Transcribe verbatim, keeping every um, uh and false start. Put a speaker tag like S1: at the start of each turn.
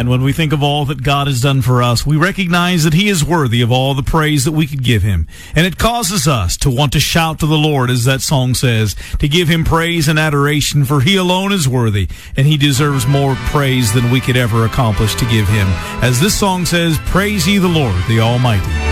S1: And when we think of all that God has done for us, we recognize that he is worthy of all the praise that we could give him. And it causes us to want to shout to the Lord, as that song says, to give him praise and adoration, for he alone is worthy, and he deserves more praise than we could ever accomplish to give him. As this song says, praise ye the Lord, the Almighty.